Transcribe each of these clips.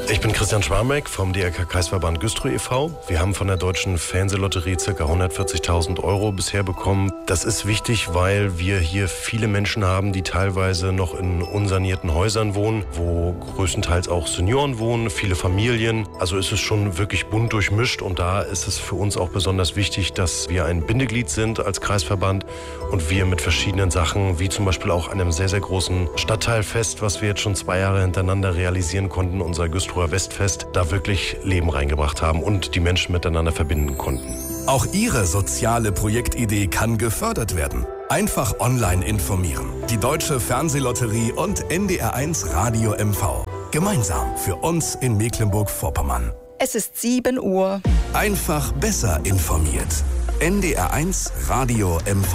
Ich bin Christian Schwarmeck vom DRK-Kreisverband Güstrow e.V. Wir haben von der Deutschen Fernsehlotterie ca. 140.000 Euro bisher bekommen. Das ist wichtig, weil wir hier viele Menschen haben, die teilweise noch in unsanierten Häusern wohnen, wo größtenteils auch Senioren wohnen, viele Familien. Also ist es schon wirklich bunt durchmischt und da ist es für uns auch besonders wichtig, dass wir ein Bindeglied sind als Kreisverband und wir mit verschiedenen Sachen, wie zum Beispiel auch einem sehr, sehr großen Stadtteilfest, was wir jetzt schon 2 Jahre hintereinander realisieren konnten, unser Güstrower Westfest, da wirklich Leben reingebracht haben und die Menschen miteinander verbinden konnten. Auch Ihre soziale Projektidee kann gefördert werden. Einfach online informieren. Die Deutsche Fernsehlotterie und NDR1 Radio MV. Gemeinsam für uns in Mecklenburg-Vorpommern. Es ist 7 Uhr. Einfach besser informiert. NDR1 Radio MV.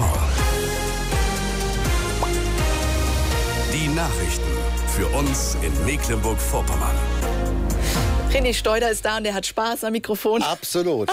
Die Nachrichten für uns in Mecklenburg-Vorpommern. René Steuder ist da und der hat Spaß am Mikrofon. Absolut.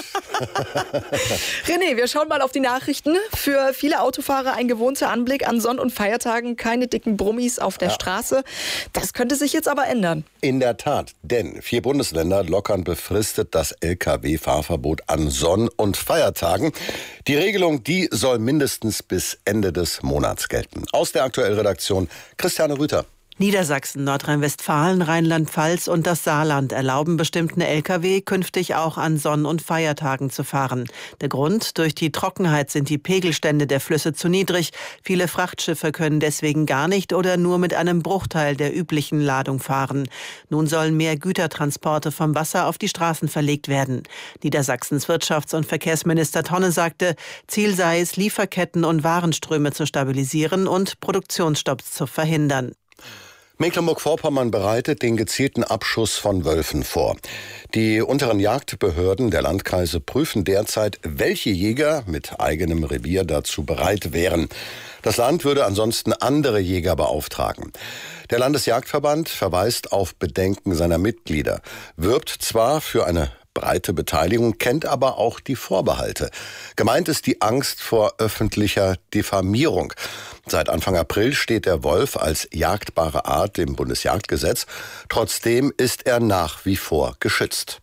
René, wir schauen mal auf die Nachrichten. Für viele Autofahrer ein gewohnter Anblick an Sonn- und Feiertagen. Keine dicken Brummis auf der Straße. Das könnte sich jetzt aber ändern. In der Tat, denn 4 Bundesländer lockern befristet das Lkw-Fahrverbot an Sonn- und Feiertagen. Die Regelung, die soll mindestens bis Ende des Monats gelten. Aus der Aktuellredaktion Christiane Rüther. Niedersachsen, Nordrhein-Westfalen, Rheinland-Pfalz und das Saarland erlauben bestimmten Lkw künftig auch an Sonn- und Feiertagen zu fahren. Der Grund: durch die Trockenheit sind die Pegelstände der Flüsse zu niedrig. Viele Frachtschiffe können deswegen gar nicht oder nur mit einem Bruchteil der üblichen Ladung fahren. Nun sollen mehr Gütertransporte vom Wasser auf die Straßen verlegt werden. Niedersachsens Wirtschafts- und Verkehrsminister Tonne sagte, Ziel sei es, Lieferketten und Warenströme zu stabilisieren und Produktionsstopps zu verhindern. Mecklenburg-Vorpommern bereitet den gezielten Abschuss von Wölfen vor. Die unteren Jagdbehörden der Landkreise prüfen derzeit, welche Jäger mit eigenem Revier dazu bereit wären. Das Land würde ansonsten andere Jäger beauftragen. Der Landesjagdverband verweist auf Bedenken seiner Mitglieder, wirbt zwar für eine breite Beteiligung, kennt aber auch die Vorbehalte. Gemeint ist die Angst vor öffentlicher Diffamierung. Seit Anfang April steht der Wolf als jagdbare Art im Bundesjagdgesetz. Trotzdem ist er nach wie vor geschützt.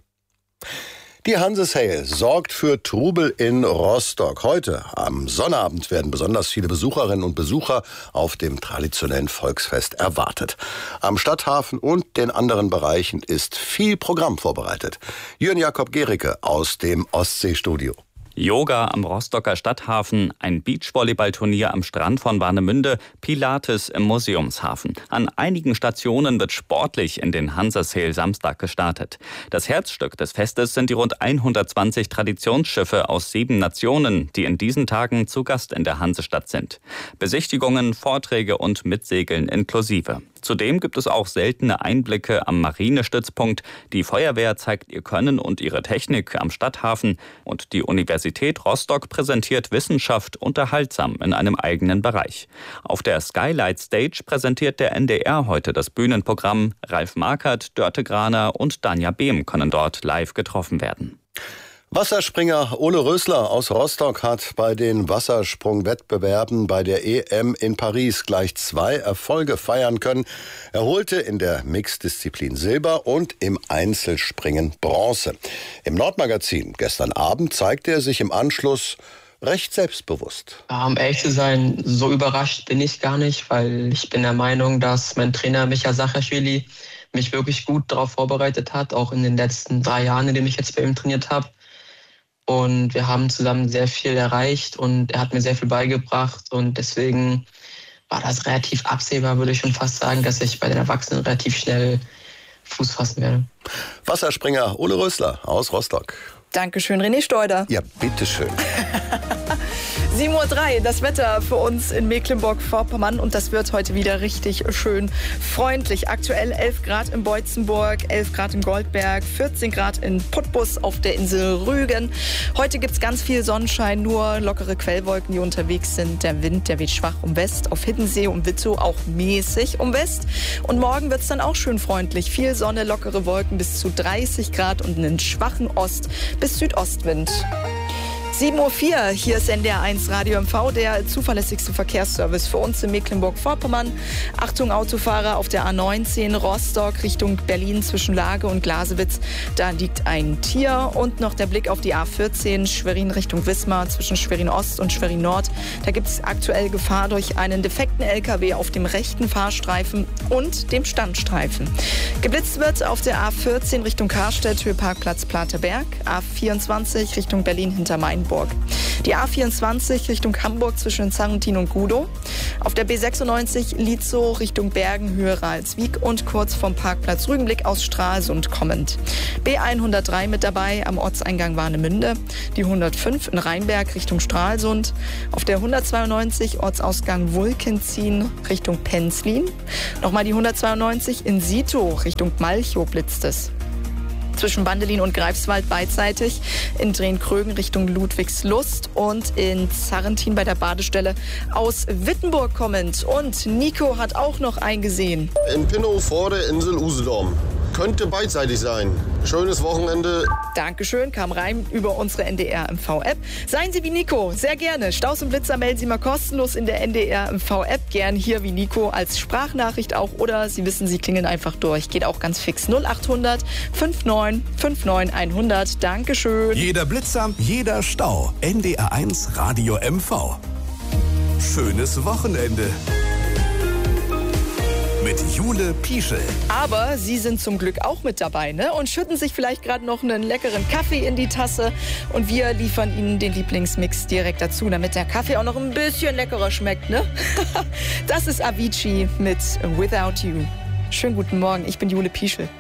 Die Hanse Sale sorgt für Trubel in Rostock. Heute am Sonnabend werden besonders viele Besucherinnen und Besucher auf dem traditionellen Volksfest erwartet. Am Stadthafen und den anderen Bereichen ist viel Programm vorbereitet. Jürgen Jakob Gericke aus dem Ostseestudio. Yoga am Rostocker Stadthafen, ein Beachvolleyballturnier am Strand von Warnemünde, Pilates im Museumshafen. An einigen Stationen wird sportlich in den Hanse Sale Samstag gestartet. Das Herzstück des Festes sind die rund 120 Traditionsschiffe aus 7 Nationen, die in diesen Tagen zu Gast in der Hansestadt sind. Besichtigungen, Vorträge und Mitsegeln inklusive. Zudem gibt es auch seltene Einblicke am Marinestützpunkt. Die Feuerwehr zeigt ihr Können und ihre Technik am Stadthafen. Und die Universität Rostock präsentiert Wissenschaft unterhaltsam in einem eigenen Bereich. Auf der Skylight Stage präsentiert der NDR heute das Bühnenprogramm. Ralf Markert, Dörte Graner und Danja Behm können dort live getroffen werden. Wasserspringer Ole Rösler aus Rostock hat bei den Wassersprungwettbewerben bei der EM in Paris gleich 2 Erfolge feiern können. Er holte in der Mixdisziplin Silber und im Einzelspringen Bronze. Im Nordmagazin gestern Abend zeigte er sich im Anschluss recht selbstbewusst. Um ehrlich zu sein, so überrascht bin ich gar nicht, weil ich bin der Meinung, dass mein Trainer Micha Sachaschwili mich wirklich gut darauf vorbereitet hat, auch in den letzten 3 Jahren, in denen ich jetzt bei ihm trainiert habe. Und wir haben zusammen sehr viel erreicht und er hat mir sehr viel beigebracht. Und deswegen war das relativ absehbar, würde ich schon fast sagen, dass ich bei den Erwachsenen relativ schnell Fuß fassen werde. Wasserspringer Ole Rösler aus Rostock. Dankeschön, René Steuder. Ja, bitteschön. 7:03 Uhr, das Wetter für uns in Mecklenburg-Vorpommern und das wird heute wieder richtig schön freundlich. Aktuell 11 Grad in Beutzenburg, 11 Grad in Goldberg, 14 Grad in Putbus auf der Insel Rügen. Heute gibt es ganz viel Sonnenschein, nur lockere Quellwolken, die unterwegs sind. Der Wind, der weht schwach um West, auf Hiddensee und Witzow auch mäßig um West. Und morgen wird es dann auch schön freundlich. Viel Sonne, lockere Wolken bis zu 30 Grad und einen schwachen Ost- bis Südostwind. 7:04 Uhr, hier ist NDR1 Radio MV, der zuverlässigste Verkehrsservice für uns in Mecklenburg-Vorpommern. Achtung Autofahrer auf der A19 Rostock Richtung Berlin zwischen Lage und Glasewitz. Da liegt ein Tier und noch der Blick auf die A14 Schwerin Richtung Wismar zwischen Schwerin Ost und Schwerin Nord. Da gibt es aktuell Gefahr durch einen defekten LKW auf dem rechten Fahrstreifen und dem Standstreifen. Geblitzt wird auf der A14 Richtung Karstedt, Höhe Parkplatz Plateberg, A24 Richtung Berlin hinter Mainburg. Die A24 Richtung Hamburg zwischen Zarrentin und Gudow. Auf der B96 Lietzow Richtung Bergen, Höhe Ralswiek und kurz vom Parkplatz Rügenblick aus Stralsund kommend. B103 mit dabei am Ortseingang Warnemünde. Die 105 in Rheinberg Richtung Stralsund. Auf der 192 Ortsausgang Wulkenzien Richtung Penzlin. Nochmal die 192 in Sito Richtung Malchow blitzt es. Zwischen Bandelin und Greifswald beidseitig, in Drehn-Krögen Richtung Ludwigslust und in Zarrentin bei der Badestelle aus Wittenburg kommend. Und Nico hat auch noch eingesehen. In Pinnow vor der Insel Usedom. Könnte beidseitig sein. Schönes Wochenende. Dankeschön, kam rein über unsere NDR-MV-App. Seien Sie wie Nico, sehr gerne. Staus und Blitzer melden Sie mal kostenlos in der NDR-MV-App. Gern hier wie Nico als Sprachnachricht auch. Oder Sie wissen, Sie klingeln einfach durch. Geht auch ganz fix. 0800 59 59 100. Dankeschön. Jeder Blitzer, jeder Stau. NDR1 Radio MV. Schönes Wochenende. Mit Jule Pieschel. Aber Sie sind zum Glück auch mit dabei, ne? Und schütten sich vielleicht gerade noch einen leckeren Kaffee in die Tasse. Und wir liefern Ihnen den Lieblingsmix direkt dazu, damit der Kaffee auch noch ein bisschen leckerer schmeckt, ne? Das ist Avicii mit Without You. Schönen guten Morgen, ich bin Jule Pieschel.